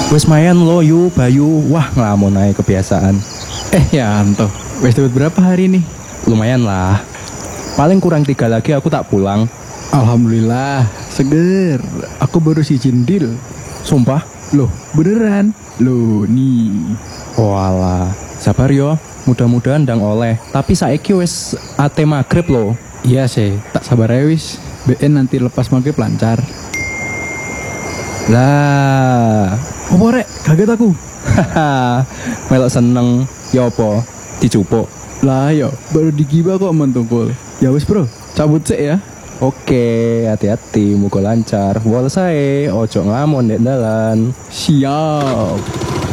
Wes mayan lo yu Bayu. Wah ngelamun aja kebiasaan. Ya Anto, wes dapat berapa hari nih? Lumayan lah. Paling kurang 3 lagi aku tak pulang. Alhamdulillah, seger. Aku baru izin deal. Sumpah. Loh, beneran? Loh, nih. Walah, sabar yo. Mudah-mudahan ndang oleh. Tapi saiki wes ate maghrib lo. Iya sih, tak sabar ya wis. BN nanti lepas maghrib lancar. Lah, Apa rek? Kaget aku. haha, melok seneng. Ya apa? Dicupuk. Lah yo, baru digibah kok mentungkul. Ya wis bro, cabut sih ya. Oke, hati-hati, muga lancar. Wal sae, ojo ngamon dek dalan. Siap.